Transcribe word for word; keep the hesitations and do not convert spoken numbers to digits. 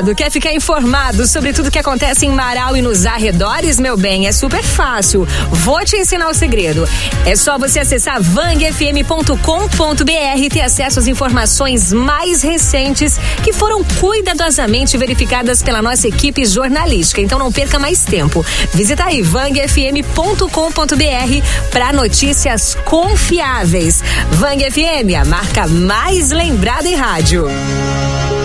ligado? Quer ficar informado sobre tudo que acontece em Marau e nos arredores, meu bem? É super fácil. Vou te ensinar o segredo. É só você acessar vang f m ponto com ponto b r e ter acesso às informações mais recentes que foram cuidadosamente verificadas pela nossa equipe jornalística. Então não perca mais tempo. Visita aí vang f m ponto com ponto b r para notícias confiáveis. Vang F M, a marca mais lembrada em rádio.